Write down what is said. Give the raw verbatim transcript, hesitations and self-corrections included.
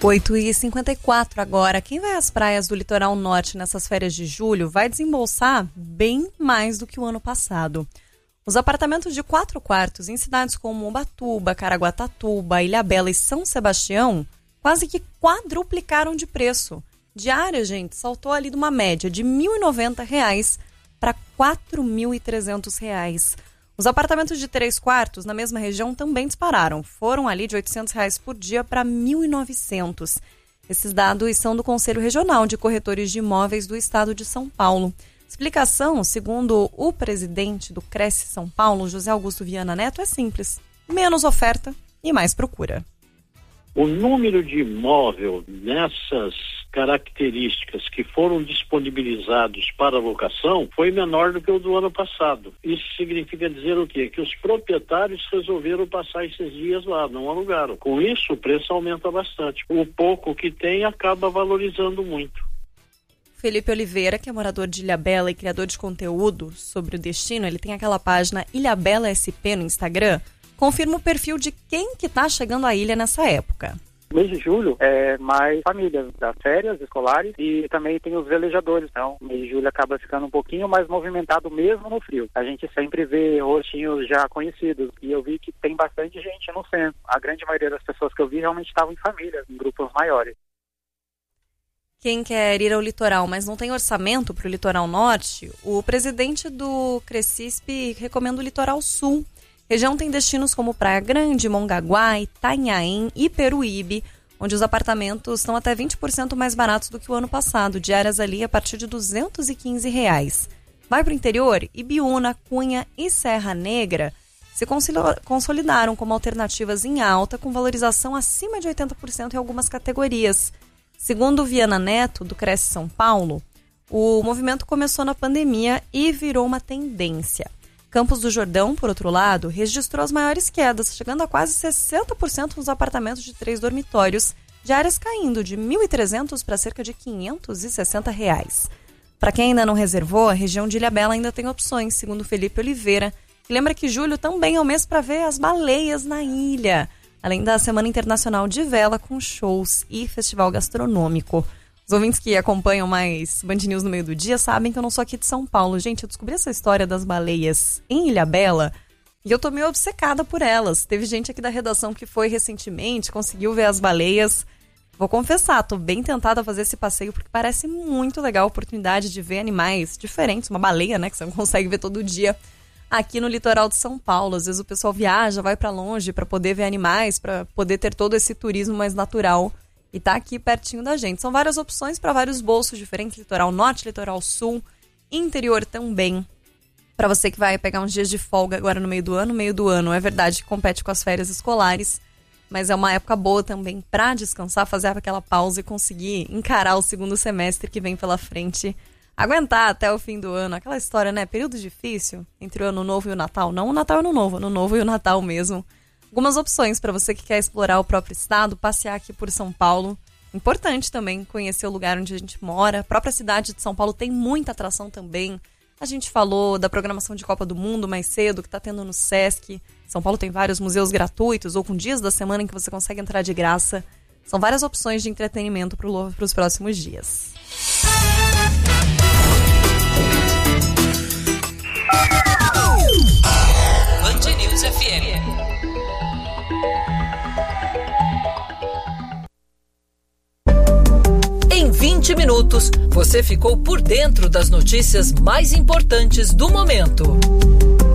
oito e cinquenta e quatro agora. Quem vai às praias do litoral norte nessas férias de julho vai desembolsar bem mais do que o ano passado. Os apartamentos de quatro quartos em cidades como Ubatuba, Caraguatatuba, Ilhabela e São Sebastião quase que quadruplicaram de preço. Diária, gente, saltou ali de uma média de mil e noventa reais para quatro mil e trezentos reais. Os apartamentos de três quartos na mesma região também dispararam. Foram ali de oitocentos reais por dia para mil e novecentos. Esses dados são do Conselho Regional de Corretores de Imóveis do Estado de São Paulo. Explicação, segundo o presidente do Cresce São Paulo, José Augusto Viana Neto, é simples. Menos oferta e mais procura. O número de imóvel nessas características que foram disponibilizados para locação foi menor do que o do ano passado. Isso significa dizer o quê? Que os proprietários resolveram passar esses dias lá, não alugaram. Com isso, o preço aumenta bastante. O pouco que tem acaba valorizando muito. Felipe Oliveira, que é morador de Ilhabela e criador de conteúdo sobre o destino, ele tem aquela página Ilhabela S P no Instagram, confirma o perfil de quem que está chegando à ilha nessa época. Mês de julho é mais famílias das férias escolares e também tem os velejadores. Então, mês de julho acaba ficando um pouquinho mais movimentado mesmo no frio. A gente sempre vê rostinhos já conhecidos e eu vi que tem bastante gente no centro. A grande maioria das pessoas que eu vi realmente estavam em famílias, em grupos maiores. Quem quer ir ao litoral, mas não tem orçamento para o litoral norte, o presidente do Crescisp recomenda o litoral sul. A região tem destinos como Praia Grande, Mongaguá, Itanhaém e Peruíbe, onde os apartamentos estão até vinte por cento mais baratos do que o ano passado, diárias ali a partir de duzentos e quinze reais. Vai para o interior, Ibiúna, Cunha e Serra Negra se consolidaram como alternativas em alta, com valorização acima de oitenta por cento em algumas categorias. Segundo o Viana Neto, do Cresce São Paulo, o movimento começou na pandemia e virou uma tendência. Campos do Jordão, por outro lado, registrou as maiores quedas, chegando a quase sessenta por cento nos apartamentos de três dormitórios, diárias caindo de mil e trezentos para cerca de quinhentos e sessenta reais. Para quem ainda não reservou, a região de Ilhabela ainda tem opções, segundo Felipe Oliveira, que lembra que julho também é o mês para ver as baleias na ilha, além da Semana Internacional de Vela com shows e festival gastronômico. Os ouvintes que acompanham mais Band News no meio do dia sabem que eu não sou aqui de São Paulo. Gente, eu descobri essa história das baleias em Ilhabela e eu tô meio obcecada por elas. Teve gente aqui da redação que foi recentemente, conseguiu ver as baleias. Vou confessar, tô bem tentada a fazer esse passeio porque parece muito legal a oportunidade de ver animais diferentes. Uma baleia, né, que você não consegue ver todo dia aqui no litoral de São Paulo. Às vezes o pessoal viaja, vai pra longe pra poder ver animais, pra poder ter todo esse turismo mais natural. E tá aqui pertinho da gente. São várias opções para vários bolsos diferentes. Litoral norte, litoral sul, interior também. Para você que vai pegar uns dias de folga agora no meio do ano. Meio do ano, é verdade que compete com as férias escolares. Mas é uma época boa também para descansar, fazer aquela pausa e conseguir encarar o segundo semestre que vem pela frente. Aguentar até o fim do ano. Aquela história, né? Período difícil entre o ano novo e o Natal. Não o Natal e o ano novo, o ano novo e o Natal mesmo. Algumas opções para você que quer explorar o próprio estado, passear aqui por São Paulo. Importante também conhecer o lugar onde a gente mora. A própria cidade de São Paulo tem muita atração também. A gente falou da programação de Copa do Mundo mais cedo, que está tendo no Sesc. São Paulo tem vários museus gratuitos ou com dias da semana em que você consegue entrar de graça. São várias opções de entretenimento para os próximos dias. Band News F M. Em vinte minutos, você ficou por dentro das notícias mais importantes do momento.